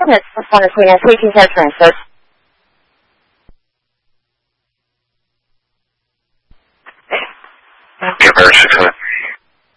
minutes on the screen as waiting for transfer. Give her 600.